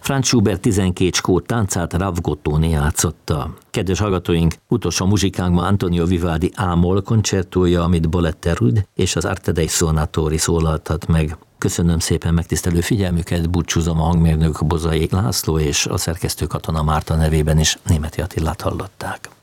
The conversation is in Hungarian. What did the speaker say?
Franz Schubert 12 skót táncát Rav Gottoni játszotta. Kedves hallgatóink, utolsó muzsikánkban Antonio Vivaldi A-moll koncertója, amit Bolette Rud és az Arte dei Suonatori szólaltat meg. Köszönöm szépen megtisztelő figyelmüket, búcsúzom a hangmérnök Bozai László és a szerkesztő Katona Márta nevében is. Németi Attilát hallották.